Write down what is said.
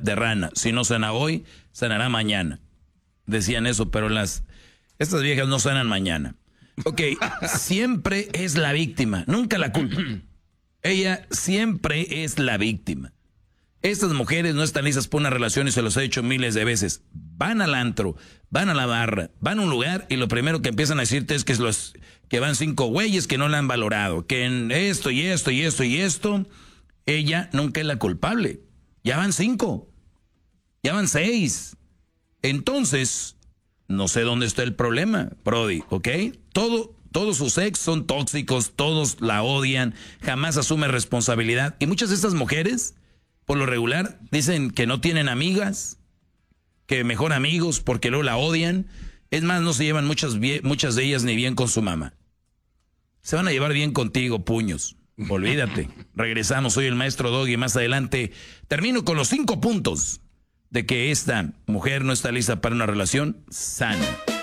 de rana. Si no sana hoy, sanará mañana. Decían eso, pero estas viejas no sanan mañana. Ok, siempre es la víctima, nunca la culpa. Ella siempre es la víctima. Estas mujeres no están listas por una relación y se los he dicho miles de veces. Van al antro, van a la barra, van a un lugar y lo primero que empiezan a decirte es que van 5 güeyes que no la han valorado, que en esto y esto y esto y esto. Ella nunca es la culpable. Ya van 5, ya van 6. Entonces, no sé dónde está el problema, Brody, ¿ok? Todos sus ex son tóxicos, todos la odian, jamás asume responsabilidad. Y muchas de estas mujeres, por lo regular, dicen que no tienen amigas, que mejor amigos porque luego la odian. Es más, no se llevan muchas de ellas ni bien con su mamá. Se van a llevar bien contigo, puños. Olvídate. Regresamos, soy el maestro Doggy. Más adelante termino con los 5 puntos de que esta mujer no está lista para una relación sana.